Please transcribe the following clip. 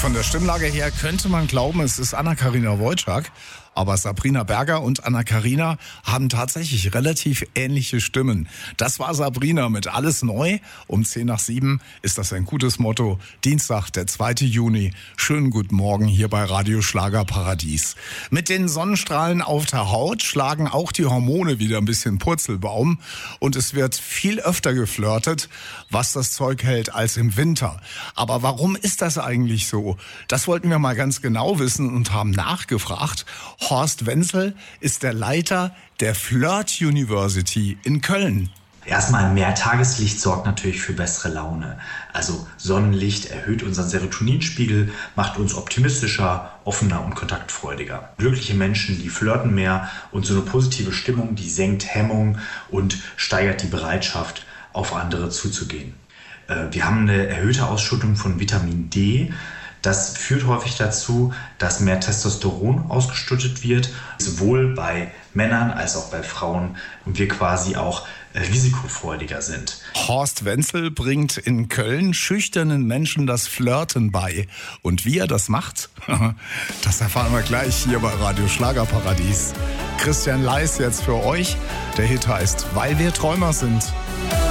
Von der Stimmlage her könnte man glauben, es ist Anna-Karina Wojcik. Aber Sabrina Berger und Anna-Karina haben tatsächlich relativ ähnliche Stimmen. Das war Sabrina mit Alles neu. Um 6:10 ist das ein gutes Motto. Dienstag, der 2. Juni. Schönen guten Morgen hier bei Radio Schlager Paradies. Mit den Sonnenstrahlen auf der Haut schlagen auch die Hormone wieder ein bisschen Purzelbaum. Und es wird viel öfter geflirtet, was das Zeug hält, als im Winter. Aber warum ist das eigentlich so? Das wollten wir mal ganz genau wissen und haben nachgefragt. Horst Wenzel ist der Leiter der Flirt University in Köln. Erstmal mehr Tageslicht sorgt natürlich für bessere Laune. Also Sonnenlicht erhöht unseren Serotoninspiegel, macht uns optimistischer, offener und kontaktfreudiger. Glückliche Menschen, die flirten mehr und so eine positive Stimmung, die senkt Hemmung und steigert die Bereitschaft, auf andere zuzugehen. Wir haben eine erhöhte Ausschüttung von Vitamin D. Das führt häufig dazu, dass mehr Testosteron ausgeschüttet wird, sowohl bei Männern als auch bei Frauen und wir quasi auch risikofreudiger sind. Horst Wenzel bringt in Köln schüchternen Menschen das Flirten bei. Und wie er das macht, das erfahren wir gleich hier bei Radio Schlager Paradies. Christian Leis jetzt für euch. Der Hit heißt Weil wir Träumer sind.